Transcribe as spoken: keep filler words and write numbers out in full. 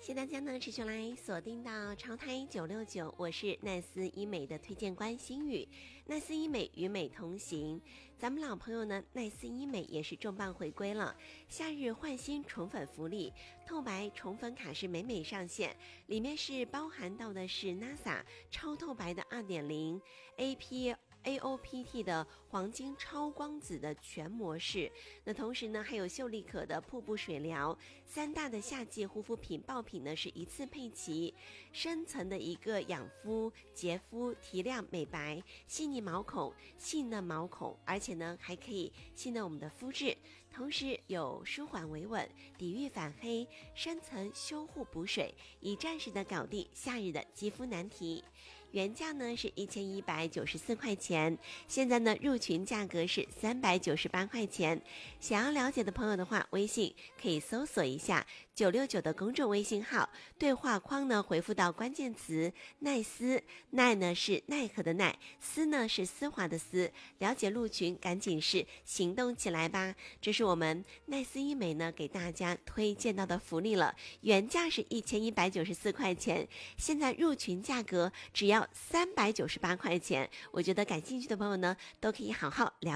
谢谢大家呢持续来锁定到潮台九六九，我是奈斯医美的推荐官心语。奈斯医美与美同行，咱们老朋友呢奈斯医美也是重磅回归了，夏日焕新宠粉福利，透白宠粉卡是美美上线，里面是包含到的是 N A S A 超透白的 二点零 A P A O P T 的黄金超光子的全模式，那同时呢还有秀丽可的瀑布水疗，三大的夏季护肤品爆品呢是一次配齐，深层的一个养肤洁肤提亮美白，细腻毛孔细嫩毛孔，而且呢还可以细嫩我们的肤质，同时有舒缓维稳抵御反黑，深层修护补水，以暂时的搞定夏日的肌肤难题。原价呢是一千一百九十四块钱，现在呢入群价格是三百九十八块钱。想要了解的朋友的话，微信可以搜索一下九六九的公众微信号，对话框呢回复到关键词奈丝，奈呢是奈何的奈，丝呢是丝滑的丝。了解入群赶紧是行动起来吧，这是我们奈丝医美呢给大家推荐到的福利了。原价是一千一百九十四块钱，现在入群价格只要三百九十八块钱，我觉得感兴趣的朋友呢都可以好好了